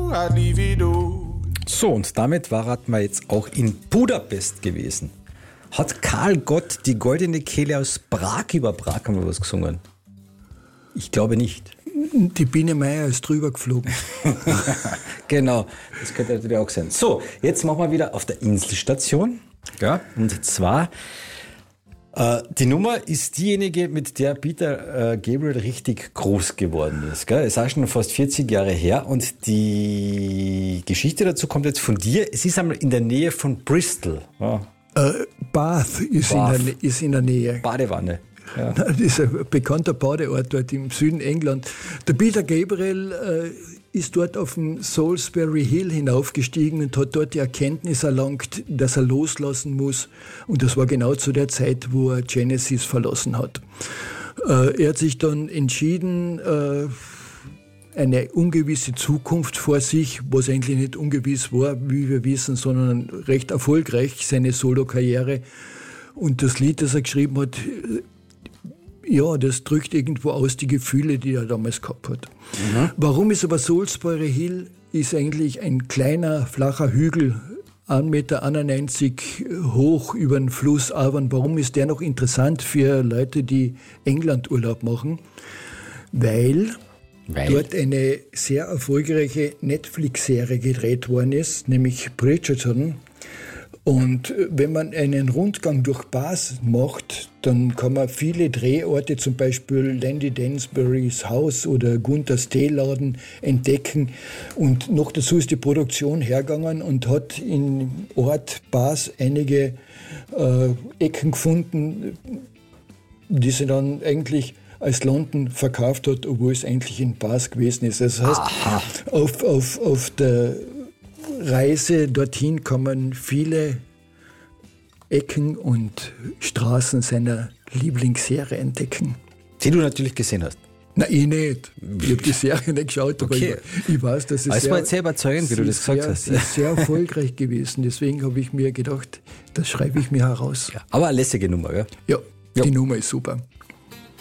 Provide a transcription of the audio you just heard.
So, und damit waren wir jetzt auch in Budapest gewesen. Hat Karl Gott die goldene Kehle aus Prag über Prag haben wir was gesungen? Ich glaube nicht. Die Biene Meier ist drüber geflogen. Genau, das könnte natürlich auch sein. So, jetzt machen wir wieder auf der Inselstation. Ja, und zwar, die Nummer ist diejenige, mit der Peter Gabriel richtig groß geworden ist. Gell? Es ist auch schon fast 40 Jahre her und die Geschichte dazu kommt jetzt von dir. Es ist einmal in der Nähe von Bristol. Ja. Bath ist in der Nähe. Badewanne. Ja. Das ist ein bekannter Badeort dort im Süden England. Der Peter Gabriel ist dort auf den Salisbury Hill hinaufgestiegen und hat dort die Erkenntnis erlangt, dass er loslassen muss. Und das war genau zu der Zeit, wo er Genesis verlassen hat. Er hat sich dann entschieden, eine ungewisse Zukunft vor sich, was eigentlich nicht ungewiss war, wie wir wissen, sondern recht erfolgreich, seine Solo-Karriere. Und das Lied, das er geschrieben hat, ja, das drückt irgendwo aus die Gefühle, die er damals gehabt hat. Mhm. Warum ist aber Salisbury Hill ist eigentlich ein kleiner, flacher Hügel, 1,91 Meter hoch über den Fluss Avon. Warum ist der noch interessant für Leute, die England-Urlaub machen? Weil dort eine sehr erfolgreiche Netflix-Serie gedreht worden ist, nämlich Bridgerton. Und wenn man einen Rundgang durch Bath macht, dann kann man viele Drehorte, zum Beispiel Landy Dansburys Haus oder Gunthers Teeladen, entdecken. Und noch dazu ist die Produktion hergegangen und hat im Ort Bath einige Ecken gefunden, die sie dann eigentlich als London verkauft hat, obwohl es eigentlich in Bath gewesen ist. Das heißt, auf der Reise dorthin kann man viele Ecken und Straßen seiner Lieblingsserie entdecken. Die du natürlich gesehen hast. Nein, ich nicht. Ich habe die Serie nicht geschaut, aber okay. ich weiß, dass es war jetzt sehr überzeugend, wie du das gesagt hast. Ist sehr erfolgreich gewesen. Deswegen habe ich mir gedacht, das schreibe ich mir heraus. Ja, aber eine lässige Nummer, gell? Ja, die Nummer ist super.